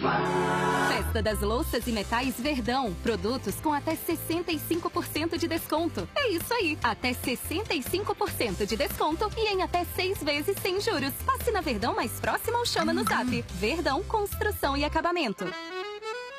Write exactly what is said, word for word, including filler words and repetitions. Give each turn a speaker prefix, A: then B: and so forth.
A: Festa das Louças e Metais Verdão. Produtos com até sessenta e cinco por cento de desconto. É isso aí, até sessenta e cinco por cento de desconto e em até seis vezes sem juros. Passe na Verdão mais próxima ou chama no Zap. Verdão Construção e Acabamento.